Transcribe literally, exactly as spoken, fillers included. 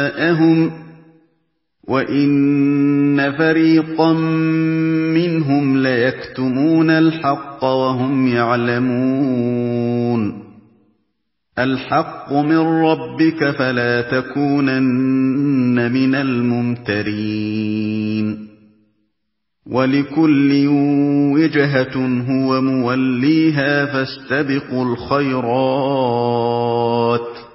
جاءهم وَإِنَّ فَرِيقًا مِّنْهُمْ لَيَكْتُمُونَ الْحَقَّ وَهُمْ يَعْلَمُونَ الْحَقُّ مِن رَّبِّكَ فَلَا تَكُونَنَّ مِنَ الْمُمْتَرِينَ وَلِكُلٍّ وِجْهَةٌ هُوَ مُوَلِّيهَا فَاسْتَبِقُوا الْخَيْرَاتِ